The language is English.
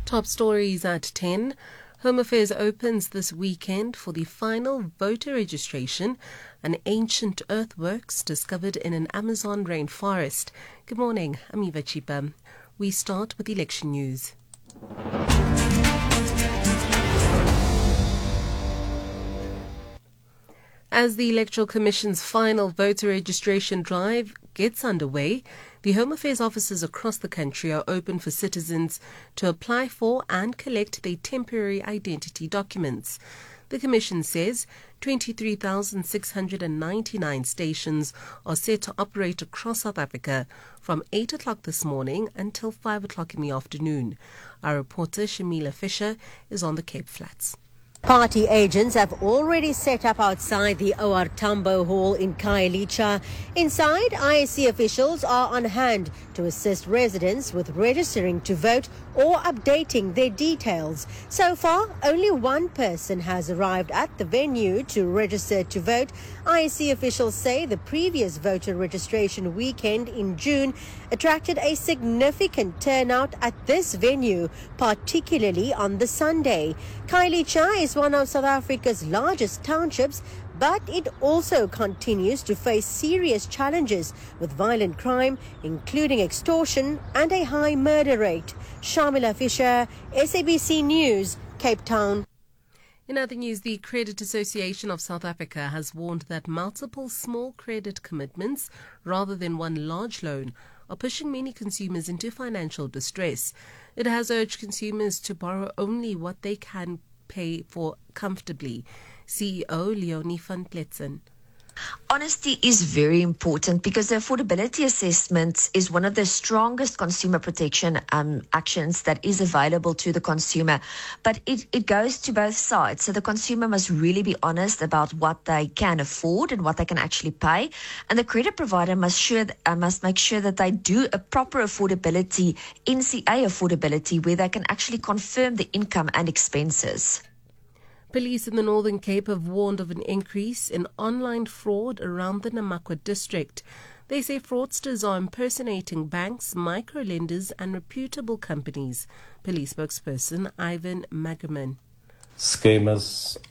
Top stories at 10. Home Affairs opens this weekend for the final voter registration. An ancient earthworks discovered in an Amazon rainforest. Good morning, I'm Eva Chipa. We start with election news. As the Electoral Commission's final voter registration drive gets underway, the Home Affairs offices across the country are open for citizens to apply for and collect their temporary identity documents. The Commission says 23,699 stations are set to operate across South Africa from 8 o'clock this morning until 5 o'clock in the afternoon. Our reporter Shamila Fisher is on the Cape Flats. Party agents have already set up outside the OR Tambo Hall in Khayelitsha. Inside, IEC officials are on hand to assist residents with registering to vote or updating their details. So far, only one person has arrived at the venue to register to vote. IEC officials say the previous voter registration weekend in June attracted a significant turnout at this venue, particularly on the Sunday. Khayelitsha is one of South Africa's largest townships, but it also continues to face serious challenges with violent crime, including extortion and a high murder rate. Shamila Fisher, SABC News, Cape Town. In other news, the Credit Association of South Africa has warned that multiple small credit commitments, rather than one large loan, are pushing many consumers into financial distress. It has urged consumers to borrow only what they can pay for comfortably. CEO Leonie van Pletzen. Honesty is very important because the affordability assessment is one of the strongest consumer protection actions that is available to the consumer. But it goes to both sides. So the consumer must really be honest about what they can afford and what they can actually pay. And the credit provider must make sure that they do a proper affordability, NCA affordability, where they can actually confirm the income and expenses. Police in the Northern Cape have warned of an increase in online fraud around the Namakwa district. They say fraudsters are impersonating banks, microlenders and reputable companies. Police spokesperson Ivan Magerman. Scammers